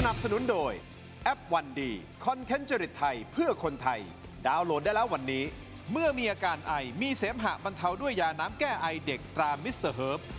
นับสนุนโดยแอปวันดีคอนเทนต์จริตไทยเพื่อคนไทยดาวน์โหลดได้แล้ววันนี้เมื่อมีอาการไอมีเสมหะบรรเทาด้วยยาน้ำแก้ไอเด็กตรามิสเตอร์เฮิร์บ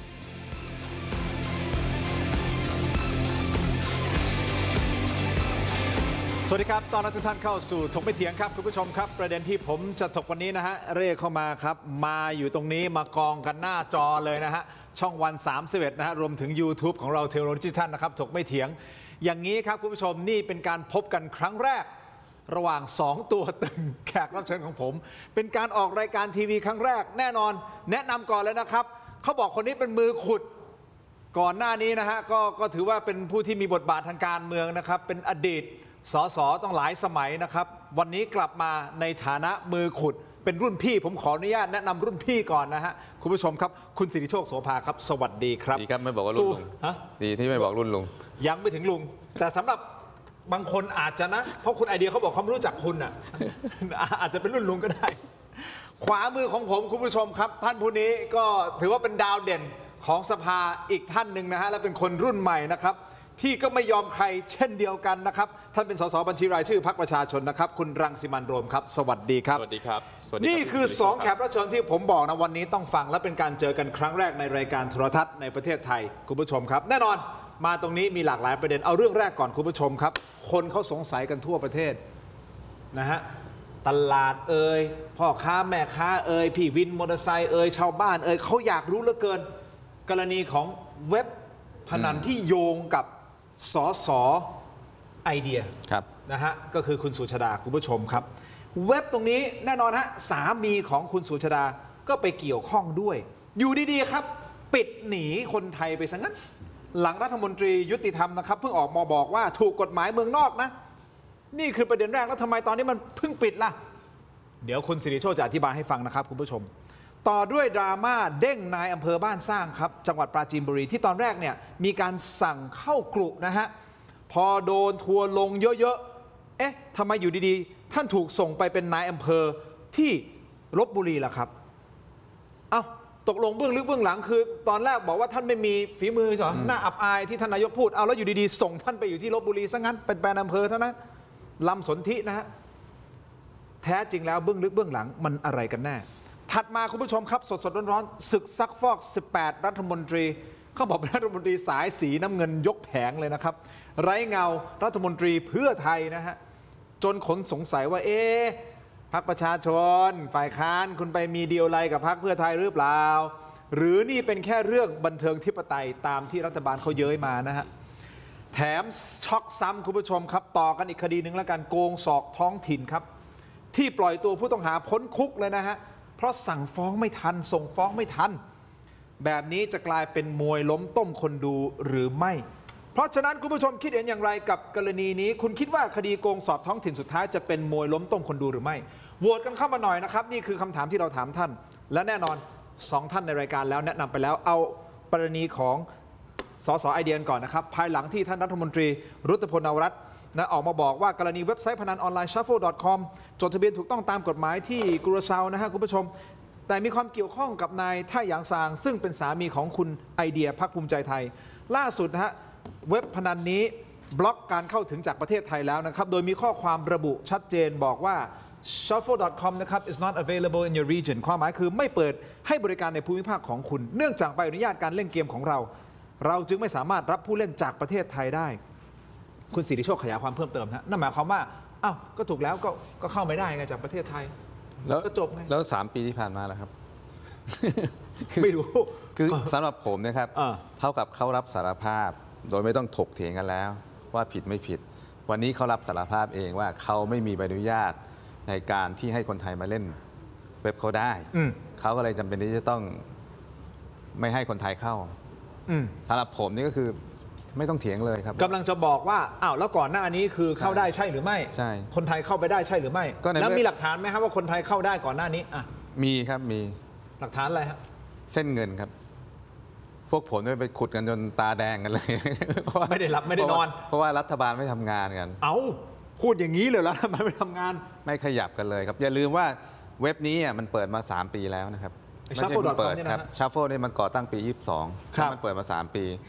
สวัสดีครับตอนรับทุกท่านเข้าสู่ถกไม่เถียงครับคุณผู้ชมครับประเด็นที่ผมจะถกวันนี้นะฮะเร่เข้ามาครับมาอยู่ตรงนี้มากองกันหน้าจอเลยนะฮะช่องวัน31นะฮะรวมถึง YouTube ของเราเทโรดิจิทัลนะครับถกไม่เถียงอย่างนี้ครับคุณผู้ชมนี่เป็นการพบกันครั้งแรกระหว่าง2ตัวตึงแขกรับเชิญของผมเป็นการออกรายการทีวีครั้งแรกแน่นอนแนะนำก่อนเลยนะครับเขาบอกคนนี้เป็นมือขุดก่อนหน้านี้นะฮะก็ถือว่าเป็นผู้ที่มีบทบาททางการเมืองนะครับเป็นอดีตสสต้องหลายสมัยนะครับวันนี้กลับมาในฐานะมือขุดเป็นรุ่นพี่ผมขออนุญาตแนะนำรุ่นพี่ก่อนนะฮะคุณผู้ชมครับคุณสิริโชคโสภาครับสวัสดีครับดีครับไม่บอกว่ารุ่นลุงดีที่ไม่บอกรุ่นลุงยังไม่ถึงลุงแต่สำหรับบางคนอาจจะนะเพราะคุณไอเดียเขาบอกเขาไม่รู้จักคุณอ่ะ อาจจะเป็นรุ่นลุงก็ได้ขวามือของผมคุณผู้ชมครับท่านผู้นี้ก็ถือว่าเป็นดาวเด่นของสภาอีกท่านหนึ่งนะฮะและเป็นคนรุ่นใหม่นะครับที่ก็ไม่ยอมใครเช่นเดียวกันนะครับท่านเป็นสสบัญชีรายชื่อพรรคประชาชนนะครับคุณรังสิมันต์โรมครับสวัสดีครับสวัสดีครับนี่คือ2แขกรับเชิญที่ผมบอกนะวันนี้ต้องฟังและเป็นการเจอกันครั้งแรกในรายการโทรทัศน์ในประเทศไทยคุณผู้ชมครับแน่นอนมาตรงนี้มีหลากหลายประเด็นเอาเรื่องแรกก่อนคุณผู้ชมครับคนเขาสงสัยกันทั่วประเทศนะฮะตลาดพ่อค้าแม่ค้าพี่วินมอเตอร์ไซค์ชาวบ้านเขาอยากรู้เหลือเกินกรณีของเว็บพนันที่โยงกับสสไอเดียนะฮะก็คือคุณสุชาดาคุณผู้ชมครับเว็บตรงนี้แน่นอนฮะสามีของคุณสุชาดาก็ไปเกี่ยวข้องด้วยอยู่ดีๆครับปิดหนีคนไทยไปซะงั้นหลังรัฐมนตรียุติธรรมนะครับเพิ่งออกมาบอกว่าถูกกฎหมายเมืองนอกนะนี่คือประเด็นแรกแล้วทำไมตอนนี้มันเพิ่งปิดล่ะเดี๋ยวคุณสิริโชคจะอธิบายให้ฟังนะครับคุณผู้ชมต่อด้วยดราม่าเด้งนายอำเภอบ้านสร้างครับจังหวัดปราจีนบุรีที่ตอนแรกเนี่ยมีการสั่งเข้ากรุนะฮะพอโดนทัวร์ลงเยอะๆเอ๊ะทำไมอยู่ดีๆท่านถูกส่งไปเป็นนายอำเภอที่ลพบุรีล่ะครับเอ้าตกลงเบื้องลึกเบื้องหลังคือตอนแรกบอกว่าท่านไม่มีฝีมือใช่ไหมน่าอับอายที่ท่านนายกพูดเอาแล้วอยู่ดีๆส่งท่านไปอยู่ที่ลพบุรีซะงั้นเป็นนายอำเภอเท่านั้นลำสนธินะฮะแท้จริงแล้วเบื้องลึกเบื้องหลังมันอะไรกันแน่ถัดมาคุณผู้ชมครับสดๆร้อนๆศึกซักฟอก18รัฐมนตรีเขาบอกเป็นรัฐมนตรีสายสีน้ำเงินยกแผงเลยนะครับไร้เงารัฐมนตรีเพื่อไทยนะฮะจนคนสงสัยว่าพรรคประชาชนฝ่ายค้านคุณไปมีดีลอะไรกับพรรคเพื่อไทยหรือเปล่าหรือนี่เป็นแค่เรื่องบันเทิงธิปไตยตามที่รัฐบาลเขาเย้ยมานะฮะแถมช็อกซ้ำคุณผู้ชมครับต่อกันอีกคดีหนึ่งแล้วกันโกงศอกท้องถิ่นครับที่ปล่อยตัวผู้ต้องหาพ้นคุกเลยนะฮะเพราะสั่งฟ้องไม่ทันส่งฟ้องไม่ทันแบบนี้จะกลายเป็นมวยล้มต้มคนดูหรือไม่เพราะฉะนั้นคุณผู้ชมคิดเห็นอย่างไรกับกรณีนี้คุณคิดว่าคดีโกงสอบท้องถิ่นสุดท้ายจะเป็นมวยล้มต้มคนดูหรือไม่โหวตกันเข้ามาหน่อยนะครับนี่คือคำถามที่เราถามท่านและแน่นอน2ท่านในรายการแล้วแนะนำไปแล้วเอากรณีของสสไอเดียก่อนนะครับภายหลังที่ท่านรัฐมนตรีรุตพล นวรัตน์ออกมาบอกว่ากรณีเว็บไซต์พนันออนไลน์ shuffle.com จดทะเบียนถูกต้องตามกฎหมายที่กัวเซานะฮะคุณผู้ชมแต่มีความเกี่ยวข้องกับนายท่าหยางซางซึ่งเป็นสามีของคุณไอเดียพรรคภูมิใจไทยล่าสุดนะฮะเว็บพนันนี้บล็อกการเข้าถึงจากประเทศไทยแล้วนะครับโดยมีข้อความระบุชัดเจนบอกว่า shuffle.com นะครับ is not available in your region ความหมายคือไม่เปิดให้บริการในภูมิภาคของคุณเนื่องจากใบอนุญาตการเล่นเกมของเราจึงไม่สามารถรับผู้เล่นจากประเทศไทยได้คุณสิริโชคขยายความเพิ่มเติมนะนั่นหมายความว่าอ้าวก็ถูกแล้วก็เข้าไม่ได้ไงจากประเทศไทยแล้วก็จบไงแล้ว3 ปีที่ผ่านมาแล้วครับไม่รู้คือสำหรับผมนะครับเท่ากับเขารับสารภาพโดยไม่ต้องถกเถียงกันแล้วว่าผิดไม่ผิดวันนี้เขารับสารภาพเองว่าเขาไม่มีใบอนุญาตในการที่ให้คนไทยมาเล่นเว็บเขาได้เขาก็เลยจำเป็นที่จะต้องไม่ให้คนไทยเข้าสำหรับผมนี่ก็คือไม่ต้องเถียงเลยครับกำลังจะบอกว่าอ้าวแล้วก่อนหน้านี้คือเข้าได้ใช่หรือไม่ใช่คนไทยเข้าไปได้ใช่หรือไม่แล้วมีหลักฐานไหมครับว่าคนไทยเข้าได้ก่อนหน้านี้มีครับมีหลักฐานอะไรครับเส้นเงินครับพวกผมไปขุดกันจนตาแดงกันเลยไม่ได้หลับไม่ได้นอนเพราะว่ารัฐบาลไม่ทำงานกันพูดอย่างนี้เลยแล้วทำไมไม่ทำงานไม่ขยับกันเลยครับอย่าลืมว่าเว็บนี้มันเปิดมา3 ปีแล้วนะครับไม่ใช่เพิ่งเปิดครับชัฟเฟิลนี่มันก่อตั้งปี22มันเปิดมา3 ปี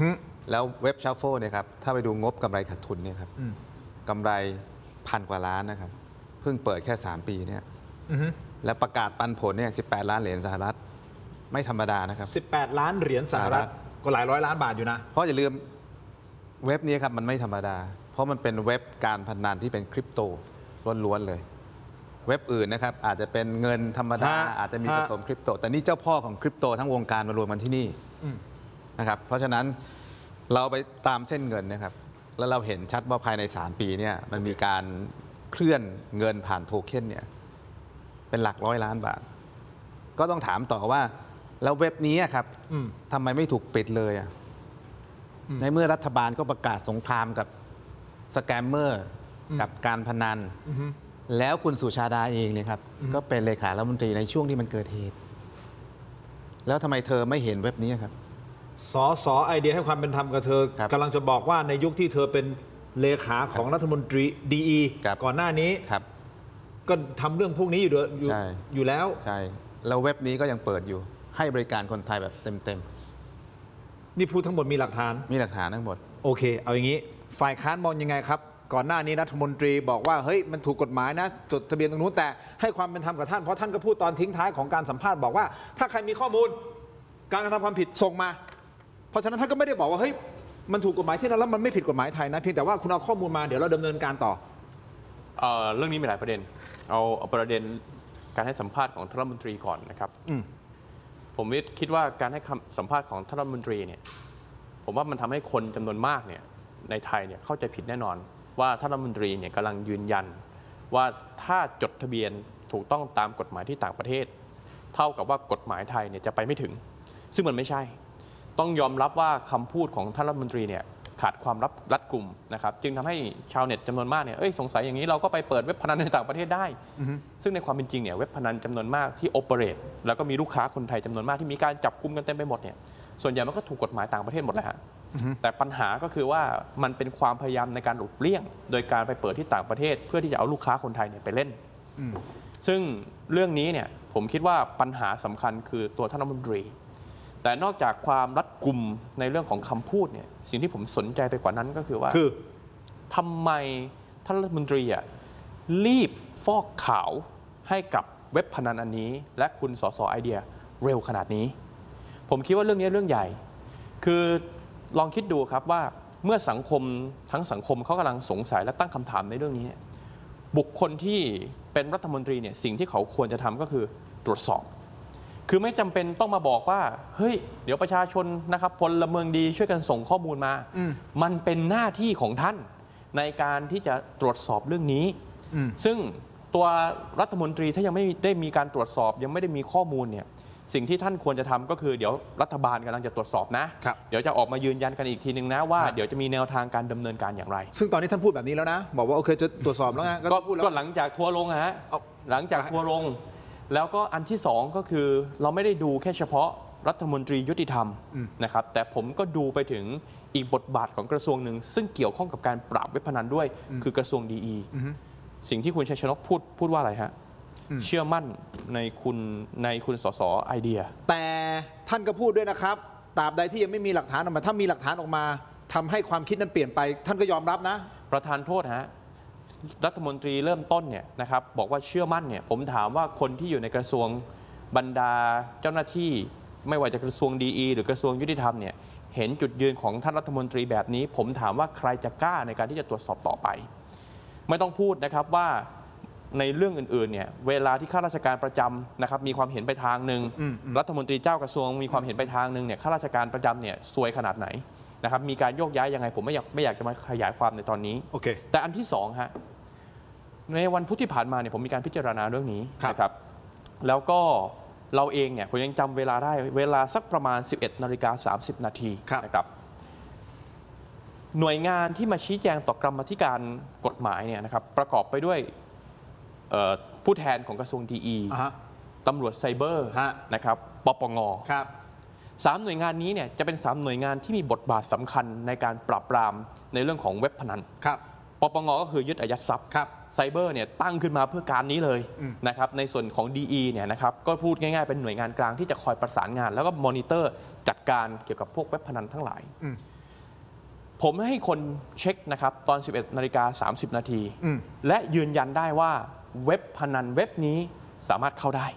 แล้วเว็บชัฟเฟิลเนี่ยครับถ้าไปดูงบกำไรขาดทุนเนี่ยครับกำไร1,000 กว่าล้านนะครับเพิ่งเปิดแค่3 ปีเนี่ยและประกาศปันผลเนี่ย18 ล้านเหรียญสหรัฐไม่ธรรมดานะครับ 18 ล้านเหรียญสหรัฐก็หลายร้อยล้านบาทอยู่นะเพราะอย่าลืมเว็บนี้ครับมันไม่ธรรมดาเพราะมันเป็นเว็บการพนันที่เป็นคริปโตล้วนๆเลยเว็บอื่นนะครับอาจจะเป็นเงินธรรมดาอาจจะมีผสมคริปโตแต่นี่เจ้าพ่อของคริปโตทั้งวงการมารวมกันที่นี่นะครับเพราะฉะนั้นเราไปตามเส้นเงินนะครับแล้วเราเห็นชัดว่าภายใน3 ปีเนี่ยมันมีการเคลื่อนเงินผ่านโทเค็นเนี่ยเป็นหลัก100 ล้านบาทก็ต้องถามต่อว่าแล้วเว็บนี้ครับทำไมไม่ถูกปิดเลยอ่ะในเมื่อรัฐบาลก็ประกาศสงครามกับสแกมเมอร์กับการพนันแล้วคุณสุชาดาเองเนี่ยครับก็เป็นเลขารัฐมนตรีในช่วงที่มันเกิดเหตุแล้วทำไมเธอไม่เห็นเว็บนี้ครับสไอเดียให้ความเป็นธรรมกับเธอกำลังจะบอกว่าในยุคที่เธอเป็นเลขาของรัฐมนตรีดีก่อนหน้านี้ก็ทำเรื่องพวกนี้อยู่แล้วใช่แล้วเว็บนี้ก็ยังเปิดอยู่ให้บริการคนไทยแบบเต็มๆนี่พูดทั้งหมดมีหลักฐานทั้งหมดโอเคเอาอย่างนี้ฝ่ายค้านมองยังไงครับก่อนหน้านี้รัฐมนตรีบอกว่าเฮ้ยมันถูกกฎหมายนะจดทะเบียนตรงนู้นแต่ให้ความเป็นธรรมกับท่านเพราะท่านก็พูดตอนทิ้งท้ายของการสัมภาษณ์บอกว่าถ้าใครมีข้อมูลการกระทำความผิดส่งมาเพราะฉะนั้นท่านก็ไม่ได้บอกว่าเฮ้ยมันถูกกฎหมายที่นั่นแล้วมันไม่ผิดกฎหมายไทยนะเพียงแต่ว่าคุณเอาข้อมูลมาเดี๋ยวเราดำเนินการต่อเรื่องนี้มีหลายประเด็นเอาประเด็นการให้สัมภาษณ์ของท่านรัฐมนตรีก่อนนะครับผมคิดว่าการให้สัมภาษณ์ของท่านรัฐมนตรีเนี่ยผมว่ามันทำให้คนจำนวนมากเนี่ยในไทยเนี่ยเข้าใจผิดแน่นอนว่าท่านรัฐมนตรีเนี่ยกำลังยืนยันว่าถ้าจดทะเบียนถูกต้องตามกฎหมายที่ต่างประเทศเท่ากับว่ากฎหมายไทยเนี่ยจะไปไม่ถึงซึ่งมันไม่ใช่ต้องยอมรับว่าคำพูดของท่านรัฐมนตรีเนี่ยขาดความรัดกุมนะครับจึงทำให้ชาวเน็ตจำนวนมากเนี่ยสงสัยอย่างนี้เราก็ไปเปิดเว็บพนันในต่างประเทศได้ซึ่งในความเป็นจริงเนี่ยเว็บพนันจำนวนมากที่โอเปเรตแล้วก็มีลูกค้าคนไทยจำนวนมากที่มีการจับกุมกันเต็มไปหมดเนี่ยส่วนใหญ่มันก็ถูกกฎหมายต่างประเทศหมดแล้วฮะแต่ปัญหาก็คือว่ามันเป็นความพยายามในการหลบเลี่ยงโดยการไปเปิดที่ต่างประเทศเพื่อที่จะเอาลูกค้าคนไทยเนี่ยไปเล่นซึ่งเรื่องนี้เนี่ยผมคิดว่าปัญหาสำคัญคือตัวท่านรัฐมนตรีแต่นอกจากความรัดกุมในเรื่องของคำพูดเนี่ยสิ่งที่ผมสนใจไปกว่านั้นก็คือว่าทำไมท่านรัฐมนตรีรีบฟอกขาวให้กับเว็บพนันอันนี้และคุณสสไอเดียเร็วขนาดนี้ผมคิดว่าเรื่องนี้เรื่องใหญ่คือลองคิดดูครับว่าเมื่อสังคมทั้งสังคมเขากำลังสงสัยและตั้งคำถามในเรื่องนี้บุคคลที่เป็นรัฐมนตรีเนี่ยสิ่งที่เขาควรจะทำก็คือตรวจสอบคือไม่จำเป็นต้องมาบอกว่าเฮ้ยเดี๋ยวประชาชนนะครับพลเมืองดีช่วยกันส่งข้อมูลมามันเป็นหน้าที่ของท่านในการที่จะตรวจสอบเรื่องนี้ซึ่งตัวรัฐมนตรีถ้ายังไม่ได้มีการตรวจสอบยังไม่ได้มีข้อมูลเนี่ยสิ่งที่ท่านควรจะทำก็คือเดี๋ยวรัฐบาลกำลังจะตรวจสอบนะเดี๋ยวจะออกมายืนยันกันอีกทีนึงนะว่าเดี๋ยวจะมีแนวทางการดำเนินการอย่างไรซึ่งตอนนี้ท่านพูดแบบนี้แล้วนะบอกว่าโอเคจะตรวจสอบแล้วไงก็หลังจากทัวร์ลงฮะหลังจากทัวร์ลงแล้วก็อันที่2ก็คือเราไม่ได้ดูแค่เฉพาะรัฐมนตรียุติธรรมนะครับแต่ผมก็ดูไปถึงอีกบทบาทของกระทรวงหนึ่งซึ่งเกี่ยวข้องกับการปราบเว็บพนันด้วยคือกระทรวงดีสิ่งที่คุณชัยชนกพูดว่าอะไรฮะเชื่อมั่นในคุณสสไอเดียแต่ท่านก็พูดด้วยนะครับตราบใดที่ยังไม่มีหลักฐานออกมาถ้ามีหลักฐานออกมาทำให้ความคิดนั้นเปลี่ยนไปท่านก็ยอมรับนะประธานโทษฮะรัฐมนตรีเริ่มต้นเนี่ยนะครับบอกว่าเชื่อมั่นเนี่ยผมถามว่าคนที่อยู่ในกระทรวงบรรดาเจ้าหน้าที่ไม่ว่าจะกระทรวงดีหรือกระทรวงยุติธรรมเนี่ยเห็นจุดยืนของท่านรัฐมนตรีแบบนี้ผมถามว่าใครจะกล้าในการที่จะตรวจสอบต่อไปไม่ต้องพูดนะครับว่าในเรื่องอื่นๆเนี่ยเวลาที่ข้าราชการประจำนะครับมีความเห็นไปทางหนึ่งรัฐมนตรีเจ้ากระทรวงมีความเห็นไปทางหนึ่งเนี่ยข้าราชการประจำเนี่ยซวยขนาดไหนนะครับมีการโยกย้ายยังไงผมไม่อยากจะมาขยายความในตอนนี้แต่อันที่2ฮะในวันพุธที่ผ่านมาเนี่ยผมมีการพิจารณาเรื่องนี้นะครับแล้วก็เราเองเนี่ยผมยังจำเวลาได้เวลาสักประมาณ 11:30 นาทีนะครับหน่วยงานที่มาชี้แจงต่อกรรมาธิการกฎหมายเนี่ยนะครับประกอบไปด้วยผู้แทนของกระทรวงดีตำรวจไซเบอร์นะครับปปง3หน่วยงานนี้เนี่ยจะเป็น3หน่วยงานที่มีบทบาทสำคัญในการปราบปรามในเรื่องของเว็บพนันปปงก็คือยึดอายัดทรัพย์ไซเบอร์เนี่ยตั้งขึ้นมาเพื่อการนี้เลยนะครับในส่วนของ DE เนี่ยนะครับก็พูดง่ายๆเป็นหน่วยงานกลางที่จะคอยประสานงานแล้วก็มอนิเตอร์จัดการเกี่ยวกับพวกเว็บพนันทั้งหลายผมให้คนเช็คนะครับตอน 11:30 นาทีและยืนยันได้ว่าเว็บพนันเว็บนี้สามารถเข้าได้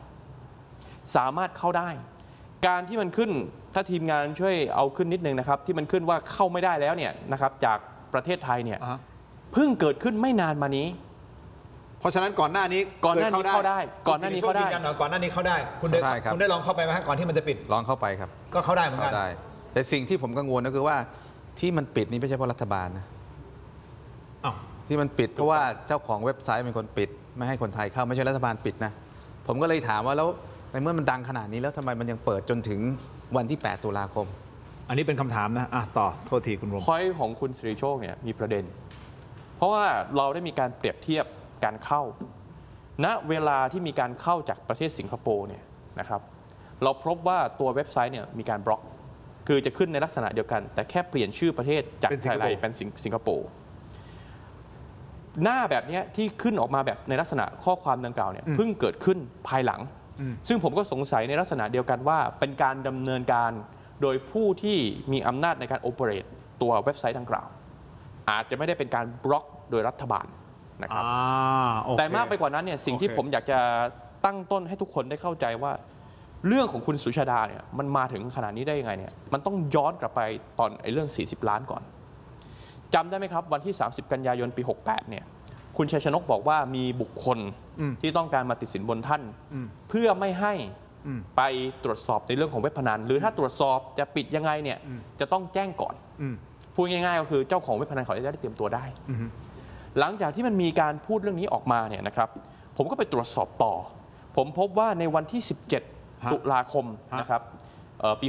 การที่มันขึ้นถ้าทีมงานช่วยเอาขึ้นนิดนึงนะครับที่มันขึ้นว่าเข้าไม่ได้แล้วเนี่ยนะครับจากประเทศไทยเนี่ยเพิ่งเกิดขึ้นไม่นานมานี้เพราะฉะนั้นก่อนหน้านี้เข้าได้ก่อนหน้านี้เข้าได้ก่อนหน้านี้เข้าได้คุณได้ลองเข้าไปไหมฮะก่อนที่มันจะปิดลองเข้าไปครับก็เข้าได้เหมือนกันแต่สิ่งที่ผมกังวลก็คือว่าที่มันปิดนี่ไม่ใช่เพราะรัฐบาลนะที่มันปิดเพราะว่าเจ้าของเว็บไซต์เป็นคนปิดไม่ให้คนไทยเข้าไม่ใช่รัฐบาลปิดนะผมก็เลยถามว่าแล้วในเมื่อมันดังขนาดนี้แล้วทำไมมันยังเปิดจนถึงวันที่8 ตุลาคมอันนี้เป็นคำถามนะต่อโทษทีคุณรมพอยของคุณสิริโชคเนี่ยมีประเด็นเพราะว่าเราได้มีการเปรียบเทียบการเข้าณเวลาที่มีการเข้าจากประเทศสิงคโปร์เนี่ยนะครับเราพบว่าตัวเว็บไซต์เนี่ยมีการบล็อกคือจะขึ้นในลักษณะเดียวกันแต่แค่เปลี่ยนชื่อประเทศจากไทยเป็นสิงคโปร์หน้าแบบนี้ที่ขึ้นออกมาแบบในลักษณะข้อความดังกล่าวเนี่ยเพิ่งเกิดขึ้นภายหลังซึ่งผมก็สงสัยในลักษณะเดียวกันว่าเป็นการดำเนินการโดยผู้ที่มีอำนาจในการโอเปเรตตัวเว็บไซต์ดังกล่าวอาจจะไม่ได้เป็นการบล็อกโดยรัฐบาลนะครับแต่มากไปกว่านั้นเนี่ยสิ่งที่ผมอยากจะตั้งต้นให้ทุกคนได้เข้าใจว่าเรื่องของคุณสุชาดาเนี่ยมันมาถึงขนาดนี้ได้ยังไงเนี่ยมันต้องย้อนกลับไปตอนเรื่อง40 ล้านก่อนจำได้ไหมครับวันที่30 กันยายนปี68เนี่ยคุณชัยชนกบอกว่ามีบุคคลที่ต้องการมาติดสินบนท่านเพื่อไม่ให้ไปตรวจสอบในเรื่องของเว็บพนันหรือถ้าตรวจสอบจะปิดยังไงเนี่ยจะต้องแจ้งก่อนพูดง่ายๆก็คือเจ้าของเว็บพนันเขาจะได้เตรียมตัวได้หลังจากที่มันมีการพูดเรื่องนี้ออกมาเนี่ยนะครับผมก็ไปตรวจสอบต่อผมพบว่าในวันที่17 ตุลาคมนะครับปี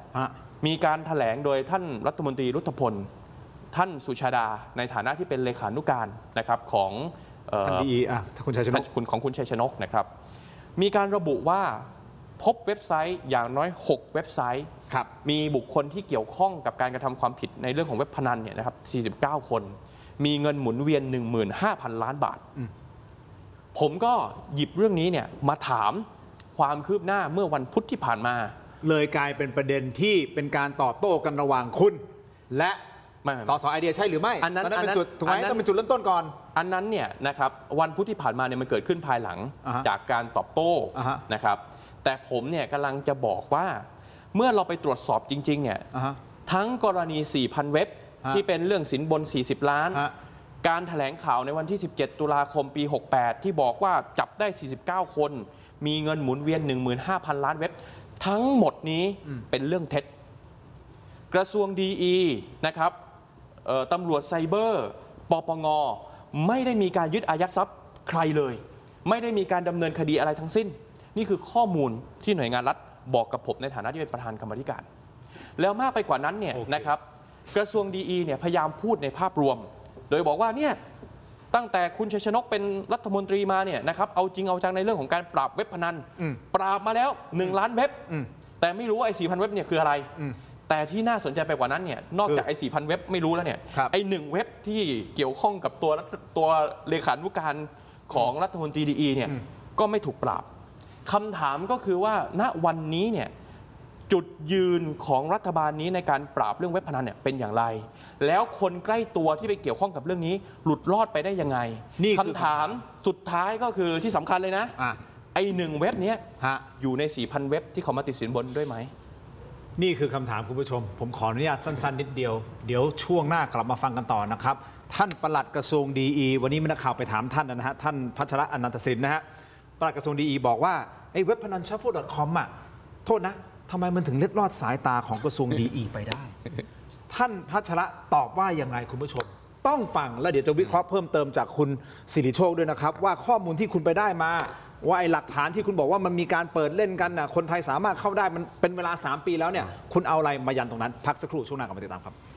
68มีการแถลงโดยท่านรัฐมนตรีรุทธพลท่านสุชาดาในฐานะที่เป็นเลขานุการนะครับของท่านดีคุณชัยชนกของคุณชัยชนกนะครับมีการระบุว่าพบเว็บไซต์อย่างน้อย6เว็บไซต์มีบุคคลที่เกี่ยวข้องกับการกระทำความผิดในเรื่องของเว็บพนันเนี่ยนะครับ49 คนมีเงินหมุนเวียน 15,000 ล้านบาทผมก็หยิบเรื่องนี้เนี่ยมาถามความคืบหน้าเมื่อวันพุธที่ผ่านมาเลยกลายเป็นประเด็นที่เป็นการตอบโต้กันระหว่างคุณและสสไอเดียใช่หรือไม่อันนั้นเป็นจุดถูกไหมต้องเป็นจุดเริ่มต้นก่อนอันนั้นเนี่ยนะครับวันพุธที่ผ่านมาเนี่ยมันเกิดขึ้นภายหลังจากการตอบโต้นะครับแต่ผมเนี่ยกำลังจะบอกว่าเมื่อเราไปตรวจสอบจริงๆเนี่ยทั้งกรณี 4,000 เว็บที่เป็นเรื่องสินบน40 ล้านการแถลงข่าวในวันที่17 ตุลาคมปี68ที่บอกว่าจับได้49 คนมีเงินหมุนเวียน 15,000 ล้านเว็บทั้งหมดนี้เป็นเรื่องเท็จกระทรวงดีนะครับตำรวจไซเบอร์ปปงไม่ได้มีการยึดอายัดทรัพย์ใครเลยไม่ได้มีการดำเนินคดีอะไรทั้งสิ้นนี่คือข้อมูลที่หน่วยงานรัฐบอกกับผมในฐานะที่เป็นประธานกรรมธิการแล้วมากไปกว่านั้นเนี่ยนะครับกระทรวงดีเนี่ยพยายามพูดในภาพรวมโดยบอกว่าเนี่ยตั้งแต่คุณชัยชนกเป็นรัฐมนตรีมาเนี่ยนะครับเอาจริงเอาจังในเรื่องของการปราบเว็บพนันปราบมาแล้ว1 ล้านเว็บแต่ไม่รู้ว่าไอ้ 4,000 เว็บเนี่ยคืออะไรแต่ที่น่าสนใจไปกว่านั้นเนี่ยนอกจากไอ้ 4,000 เว็บไม่รู้แล้วเนี่ยไอ้1 เว็บที่เกี่ยวข้องกับตัวเลขานุการของรัฐมนตรีดีเนี่ยก็ไม่ถูกปราบคำถามก็คือว่าณวันนี้เนี่ยจุดยืนของรัฐบาลนี้ในการปราบเรื่องเว็บพนันเนี่ยเป็นอย่างไรแล้วคนใกล้ตัวที่ไปเกี่ยวข้องกับเรื่องนี้หลุดรอดไปได้ยังไงคำถามสุดท้ายก็คือที่สำคัญเลยนะไอ้1 เว็บนี้อยู่ใน 4,000 เว็บที่เขามาติดสินบนด้วยไหมนี่คือคำถามคุณผู้ชมผมขออนุญาตสั้นๆนิดเดียวเดี๋ยวช่วงหน้ากลับมาฟังกันต่อนะครับท่านปลัดกระทรวงดีวันนี้มีนักข่าวไปถามท่านนะฮะท่านพัชระอนันตสินนะฮะปลัดกระทรวงดีบอกว่าไอ้เว็บพนัน shuffle.com โทษนะทำไมมันถึงเล็ดลอดสายตาของกระทรวงดีไปได้ท่านพัชระตอบว่าอย่างไรคุณผู้ชมต้องฟังแล้วเดี๋ยวจะวิเคราะห์เพิ่มเติมจากคุณสิริโชคด้วยนะครับว่าข้อมูลที่คุณไปได้มาว่าไอ้หลักฐานที่คุณบอกว่ามันมีการเปิดเล่นกันนะคนไทยสามารถเข้าได้มันเป็นเวลา3 ปีแล้วเนี่ยคุณเอาอะไรมายันตรงนั้นพักสักครู่ช่วงหน้ากลับมาติดตามครับ